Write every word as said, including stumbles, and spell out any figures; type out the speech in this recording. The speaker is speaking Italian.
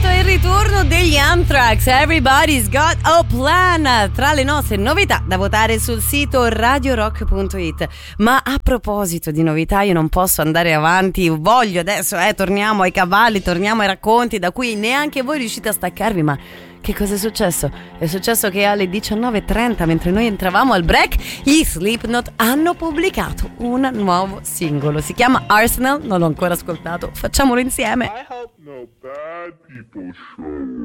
proposito, è il ritorno degli Anthrax, Everybody's Got a Plan, tra le nostre novità da votare sul sito radio rock punto it. Ma a proposito di novità, io non posso andare avanti, voglio adesso, eh, torniamo ai cavalli, torniamo ai racconti da cui neanche voi riuscite a staccarvi, ma che cosa è successo? È successo che alle diciannove e trenta, mentre noi entravamo al break, gli Slipknot hanno pubblicato un nuovo singolo. Si chiama Arsenal, non l'ho ancora ascoltato, facciamolo insieme. I hope no bad people show.